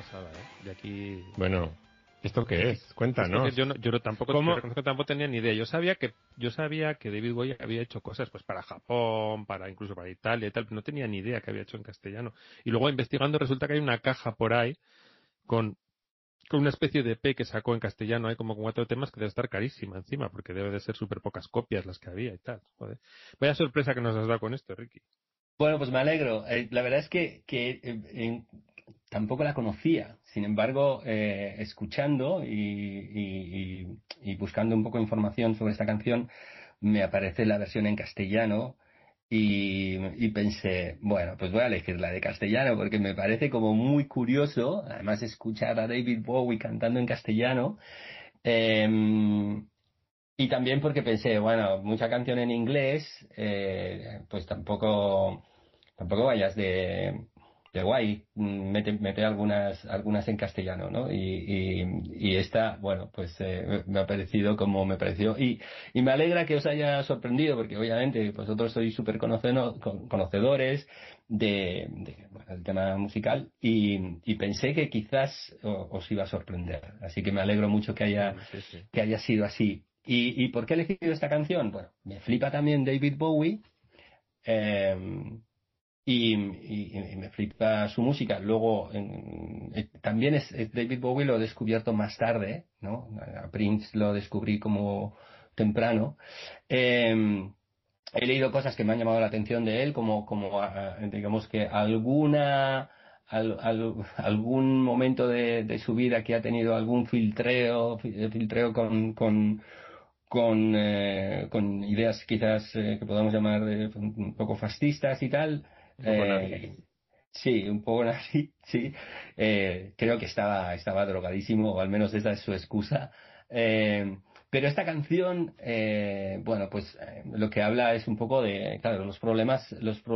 pasada, ¿eh? De aquí... Bueno, ¿esto qué es? Cuéntanos. Yo tampoco tenía ni idea. Yo sabía que David Bowie había hecho cosas pues para Japón, incluso para Italia y tal, pero no tenía ni idea que había hecho en castellano. Y luego investigando resulta que hay una caja por ahí con una especie de EP que sacó en castellano, hay como 4 temas que debe estar carísima encima, porque debe de ser súper pocas copias las que había y tal. Joder. Vaya sorpresa que nos has dado con esto, Ricky. Bueno, pues me alegro. La verdad es que tampoco la conocía. Sin embargo, escuchando y buscando un poco de información sobre esta canción, me aparece la versión en castellano y pensé, bueno, pues voy a elegir la de castellano porque me parece como muy curioso, además escuchar a David Bowie cantando en castellano. Y también porque pensé, bueno, mucha canción en inglés, pues tampoco vayas de guay, mete algunas en castellano, ¿no? Y esta, bueno, pues me ha parecido como me pareció. Y me alegra que os haya sorprendido, porque obviamente vosotros sois súper conocedores del tema musical y pensé que quizás os iba a sorprender. Así que me alegro mucho que haya sido así. ¿Y por qué he elegido esta canción? Bueno, me flipa también David Bowie. Y me flipa su música. Luego, también es David Bowie, lo he descubierto más tarde, ¿no? A Prince lo descubrí como temprano. He leído cosas que me han llamado la atención de él, como digamos que algún momento de su vida que ha tenido algún filtreo con ideas quizás que podamos llamar un poco fascistas y tal. Un poco nazi. Sí, un poco nazi, sí. Creo que estaba drogadísimo, o al menos esa es su excusa. Pero esta canción, bueno, pues lo que habla es un poco de, claro, los problemas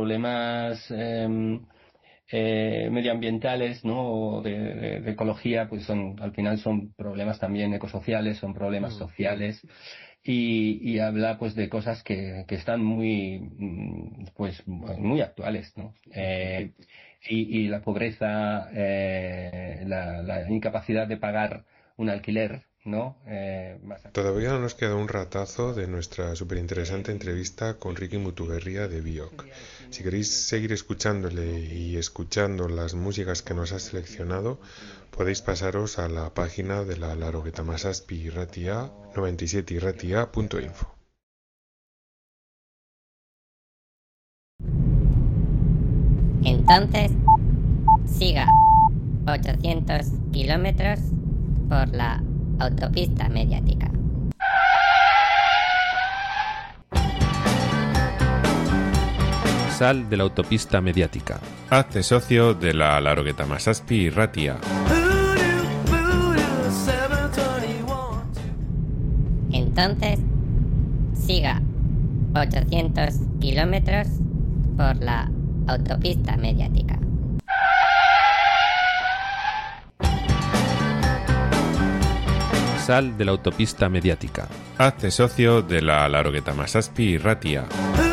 medioambientales, ¿no? De ecología, pues al final son problemas también ecosociales, son problemas sociales. Y habla pues de cosas que están pues muy actuales, ¿no? Y la pobreza, la incapacidad de pagar un alquiler, ¿no? Todavía nos queda un ratazo de nuestra superinteresante entrevista con Ricky Mutuberria de Biok. Si queréis seguir escuchándole y escuchando las músicas que nos ha seleccionado, podéis pasaros a la página de la Laurogeita Masazpi Irratia 97irratia.info. Entonces, siga 800 kilómetros por la autopista mediática. Sal de la autopista mediática. Hazte socio de la Laurogeita Masazpi Irratia. Entonces, siga 800 kilómetros por la autopista mediática. Sal de la autopista mediática. Hazte socio de la Laurogeita Masazpi Irratia.